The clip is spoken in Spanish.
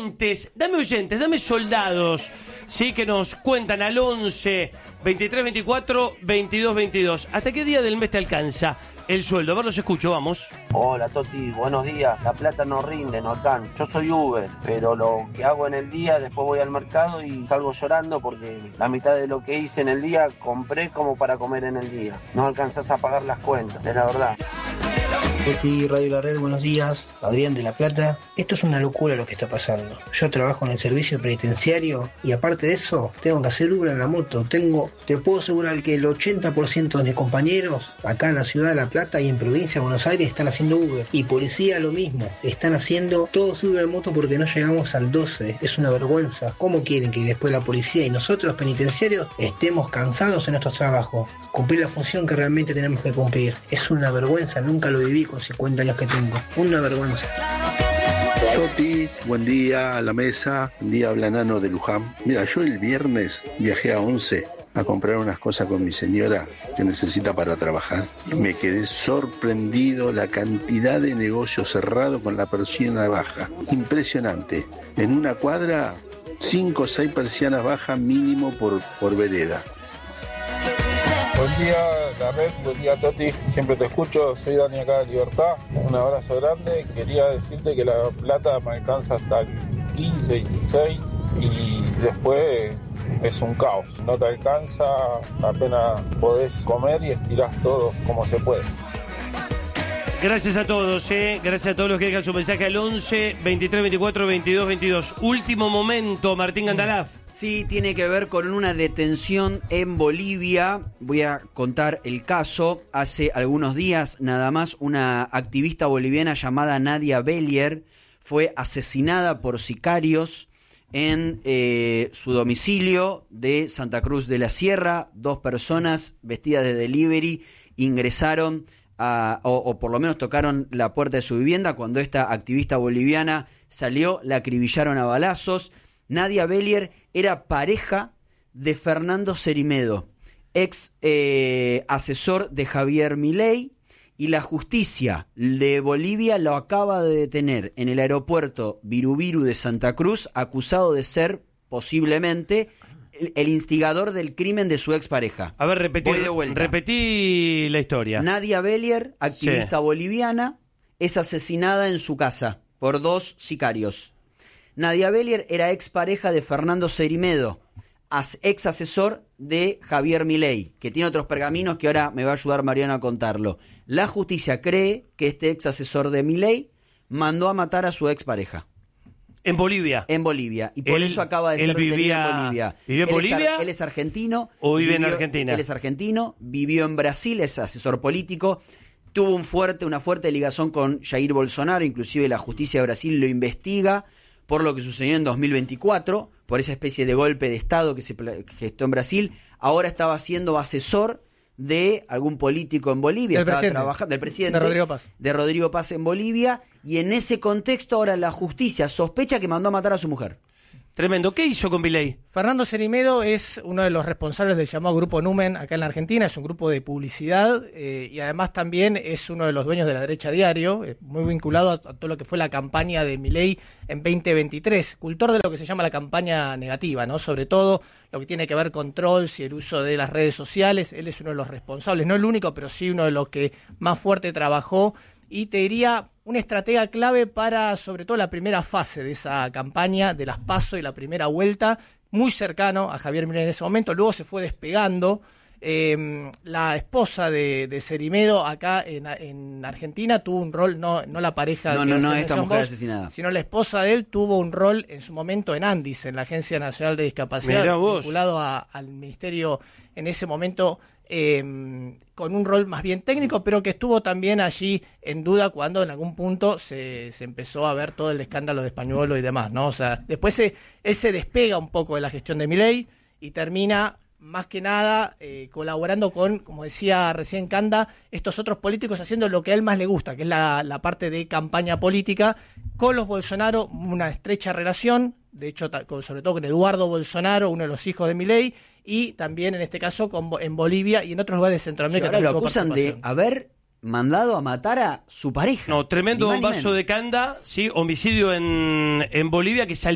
oyentes, dame soldados, ¿sí? Que nos cuentan al 11 23 24 22 22. ¿Hasta qué día del mes te alcanza el sueldo? A ver, los escucho, vamos. Hola Toti, buenos días. La plata no rinde, no alcanza. Yo soy Uber, pero lo que hago en el día, después voy al mercado y salgo llorando porque la mitad de lo que hice en el día compré como para comer en el día. No alcanzás a pagar las cuentas, es la verdad. Toti, Radio La Red, buenos días. Adrián de La Plata. Esto es una locura lo que está pasando. Yo trabajo en el servicio penitenciario y aparte de eso, tengo que hacer Uber en la moto. Te puedo asegurar que el 80% de mis compañeros acá en la ciudad de La Plata y en provincia de Buenos Aires están haciendo Uber. Y policía lo mismo. Están haciendo todos Uber en moto porque no llegamos al 12. Es una vergüenza. ¿Cómo quieren que después la policía y nosotros los penitenciarios estemos cansados en nuestros trabajos? Cumplir la función que realmente tenemos que cumplir. Es una vergüenza. Nunca lo viví con 50 años que tengo. Una vergüenza. Toti, buen día a la mesa. Buen día, habla Nano de Luján. Mira, yo el viernes viajé a 11 a comprar unas cosas con mi señora que necesita para trabajar. Y me quedé sorprendido la cantidad de negocios cerrados con la persiana baja. Impresionante. En una cuadra, 5 o 6 persianas bajas mínimo por vereda. Buen día, La Red, buen día, Toti, siempre te escucho, soy Dani acá de Libertad, un abrazo grande, quería decirte que la plata me alcanza hasta el 15, 16 y después es un caos, no te alcanza, apenas podés comer y estirás todo como se puede. Gracias a todos, gracias a todos los que dejan su mensaje al 11 23 24 22 22. Último momento, Martín Gandalaf. Sí, tiene que ver con una detención en Bolivia. Voy a contar el caso. Hace algunos días, nada más, una activista boliviana llamada Nadia Bellier fue asesinada por sicarios en su domicilio de Santa Cruz de la Sierra. 2 personas vestidas de delivery ingresaron o por lo menos tocaron la puerta de su vivienda. Cuando esta activista boliviana salió, la acribillaron a balazos. Nadia Bellier era pareja de Fernando Cerimedo, ex asesor de Javier Milei, y la justicia de Bolivia lo acaba de detener en el aeropuerto Virubiru de Santa Cruz, acusado de ser posiblemente el instigador del crimen de su expareja. A ver, repetí la historia. Nadia Bellier, activista boliviana, es asesinada en su casa por 2 sicarios. Nadia Bellier era expareja de Fernando Cerimedo, ex asesor de Javier Milei, que tiene otros pergaminos que ahora me va a ayudar Mariano a contarlo. La justicia cree que este ex asesor de Milei mandó a matar a su expareja. ¿En Bolivia? En Bolivia. Y por eso acaba de ser detenido en Bolivia. ¿Vive en Bolivia? Él es argentino. ¿O vive en Argentina? Él es argentino, vivió en Brasil, es asesor político. Tuvo una fuerte ligación con Jair Bolsonaro, inclusive la justicia de Brasil lo investiga por lo que sucedió en 2024, por esa especie de golpe de Estado que se gestó en Brasil. Ahora estaba siendo asesor de algún político en Bolivia. Del presidente. De Rodrigo Paz en Bolivia. Y en ese contexto ahora la justicia sospecha que mandó a matar a su mujer. Tremendo. ¿Qué hizo con Milei? Fernando Cerimedo es uno de los responsables del llamado Grupo Numen acá en la Argentina. Es un grupo de publicidad y además también es uno de los dueños de La Derecha Diario, muy vinculado a todo lo que fue la campaña de Milei en 2023. Cultor de lo que se llama la campaña negativa, ¿no? Sobre todo lo que tiene que ver con trolls y el uso de las redes sociales. Él es uno de los responsables, no el único, pero sí uno de los que más fuerte trabajó. Y te diría, una estratega clave para, sobre todo, la primera fase de esa campaña, de las PASO y la primera vuelta, muy cercano a Javier Milei en ese momento. Luego se fue despegando. La esposa de Cerimedo acá en Argentina tuvo un rol, no la pareja esta mujer asesinada, sino la esposa de él tuvo un rol en su momento en Andis, en la Agencia Nacional de Discapacidad, vinculado al ministerio en ese momento, con un rol más bien técnico, pero que estuvo también allí en duda cuando en algún punto se empezó a ver todo el escándalo de Españuelo y demás, ¿no? O sea, después él se despega un poco de la gestión de Milei y termina más que nada colaborando con, como decía recién Canda, estos otros políticos haciendo lo que a él más le gusta, que es la parte de campaña política. Con los Bolsonaro, una estrecha relación, de hecho, sobre todo con Eduardo Bolsonaro, uno de los hijos de Milei, y también en este caso en Bolivia y en otros lugares de Centroamérica. Ahora lo acusan de haber mandado a matar a su pareja. No, tremendo vaso de Canda, sí, homicidio en Bolivia que